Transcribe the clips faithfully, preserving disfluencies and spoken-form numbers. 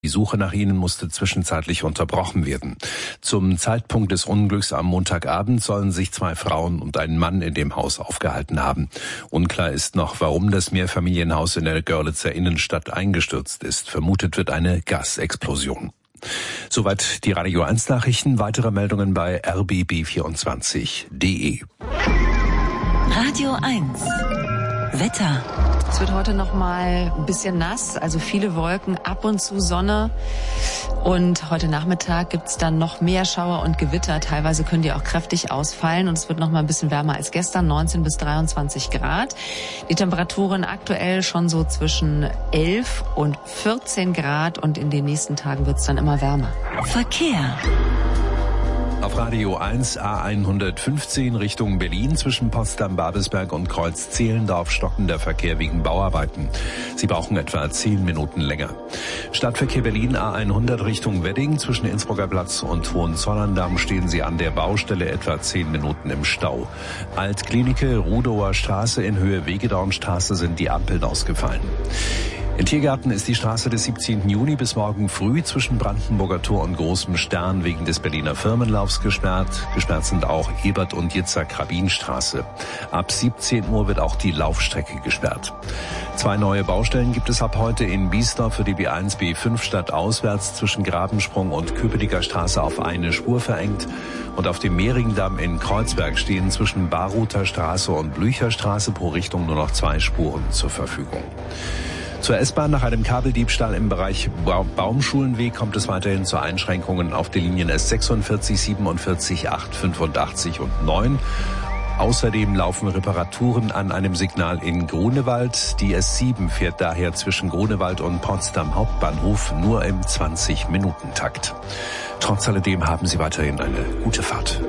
Die Suche nach ihnen musste zwischenzeitlich unterbrochen werden. Zum Zeitpunkt des Unglücks am Montagabend sollen sich zwei Frauen und ein Mann in dem Haus aufgehalten haben. Unklar ist noch, warum das Mehrfamilienhaus in der Görlitzer Innenstadt eingestürzt ist. Vermutet wird eine Gasexplosion. Soweit die Radio eins Nachrichten. Weitere Meldungen bei r b b vierundzwanzig punkt d e. Radio eins. Wetter. Es wird heute noch mal ein bisschen nass, also viele Wolken, ab und zu Sonne. Und heute Nachmittag gibt's dann noch mehr Schauer und Gewitter. Teilweise können die auch kräftig ausfallen. Und es wird noch mal ein bisschen wärmer als gestern, neunzehn bis dreiundzwanzig Grad. Die Temperaturen aktuell schon so zwischen elf und vierzehn Grad. Und in den nächsten Tagen wird's dann immer wärmer. Verkehr. Auf Radio eins A hundertfünfzehn Richtung Berlin zwischen Potsdam-Babelsberg und Kreuz-Zehlendorf stockender Verkehr wegen Bauarbeiten. Sie brauchen etwa zehn Minuten länger. Stadtverkehr Berlin A hundert Richtung Wedding zwischen Innsbrucker Platz und Hohenzollern-Damm stehen Sie an der Baustelle etwa zehn Minuten im Stau. Altklinike, Rudower Straße in Höhe Wegedornstraße sind die Ampeln ausgefallen. In Tiergarten ist die Straße des siebzehnten Juni bis morgen früh zwischen Brandenburger Tor und Großem Stern wegen des Berliner Firmenlaufs gesperrt. Gesperrt sind auch Ebert- und Jitzak-Rabin-Straße. Ab siebzehn Uhr wird auch die Laufstrecke gesperrt. Zwei neue Baustellen gibt es ab heute in Biesdorf für die B eins B fünf stadtauswärts zwischen Grabensprung und Köpenicker Straße auf eine Spur verengt. Und auf dem Mehringendamm in Kreuzberg stehen zwischen Baruther Straße und Blücher Straße pro Richtung nur noch zwei Spuren zur Verfügung. Zur S-Bahn nach einem Kabeldiebstahl im Bereich Baumschulenweg kommt es weiterhin zu Einschränkungen auf den Linien S sechsundvierzig, siebenundvierzig, acht, fünfundachtzig und neun. Außerdem laufen Reparaturen an einem Signal in Grunewald. Die S sieben fährt daher zwischen Grunewald und Potsdam Hauptbahnhof nur im zwanzig-Minuten-Takt. Trotz alledem haben Sie weiterhin eine gute Fahrt.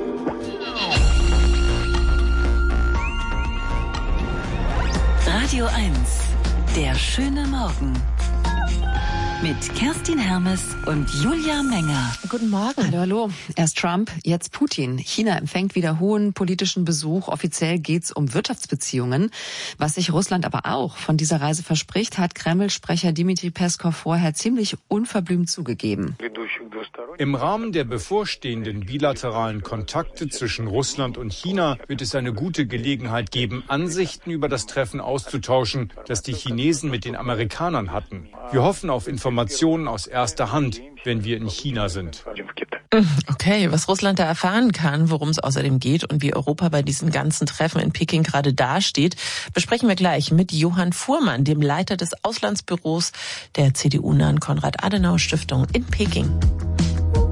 Radio eins. Der schöne Morgen. Mit Kerstin Hermes und Julia Menger. Guten Morgen. Hallo, hallo. Erst Trump, jetzt Putin. China empfängt wieder hohen politischen Besuch. Offiziell geht's um Wirtschaftsbeziehungen. Was sich Russland aber auch von dieser Reise verspricht, hat Kreml-Sprecher Dmitri Peskov vorher ziemlich unverblümt zugegeben. Im Rahmen der bevorstehenden bilateralen Kontakte zwischen Russland und China wird es eine gute Gelegenheit geben, Ansichten über das Treffen auszutauschen, das die Chinesen mit den Amerikanern hatten. Wir hoffen auf Informationen aus erster Hand, wenn wir in China sind. Okay, was Russland da erfahren kann, worum es außerdem geht und wie Europa bei diesen ganzen Treffen in Peking gerade dasteht, besprechen wir gleich mit Johann Fuhrmann, dem Leiter des Auslandsbüros der C D U-nahen Konrad-Adenauer-Stiftung in Peking.